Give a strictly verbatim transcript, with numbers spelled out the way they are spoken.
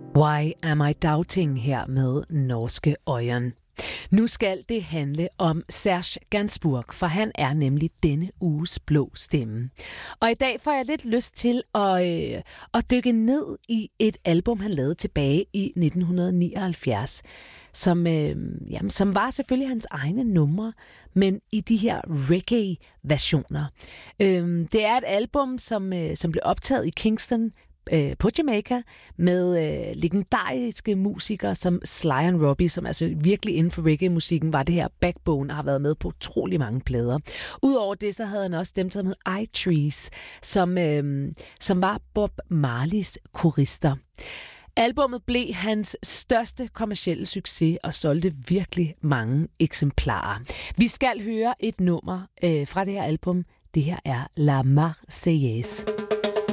Why Am I Doubting her med norske Øjen. Nu skal det handle om Serge Gainsbourg, for han er nemlig denne uges blå stemme. Og i dag får jeg lidt lyst til at, øh, at dykke ned i et album, han lavede tilbage i nitten nioghalvfjerds, som, øh, jamen, som var selvfølgelig hans egne numre, men i de her reggae-versioner. Øh, det er et album, som, øh, som blev optaget i Kingston på Jamaica med øh, legendariske musikere som Sly and Robbie, som altså virkelig inden for reggae-musikken var det her backbone og har været med på utrolig mange plader. Udover det, så havde han også dem, som hed I-Trees, som, øh, som var Bob Marleys korister. Albummet blev hans største kommercielle succes og solgte virkelig mange eksemplarer. Vi skal høre et nummer øh, fra det her album. Det her er La Marseillaise.